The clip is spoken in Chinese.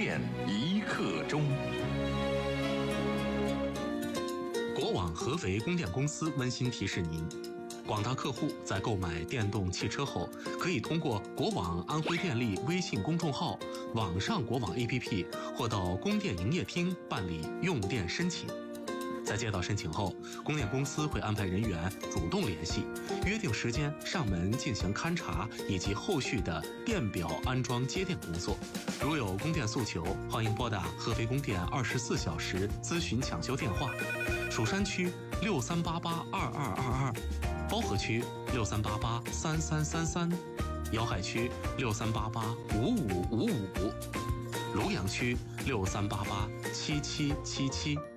电一刻钟。 国网合肥供电公司温馨提示您：广大客户在购买电动汽车后，可以通过国网安徽电力微信公众号、网上国网 APP 或到供电营业厅办理用电申请。在接到申请后，供电公司会安排人员主动联系，约定时间上门进行勘查以及后续的电表安装接电工作。如有供电诉求，欢迎拨打合肥供电24小时咨询抢修电话：蜀山区63882222，包河区63883333，瑶海区63885555，庐阳区63887777。